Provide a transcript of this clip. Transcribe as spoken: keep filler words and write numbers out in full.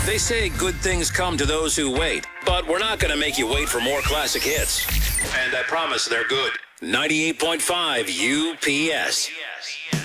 They say good things come to those who wait, but we're not going to make you wait for more classic hits. And I promise they're good. ninety-eight point five U P S.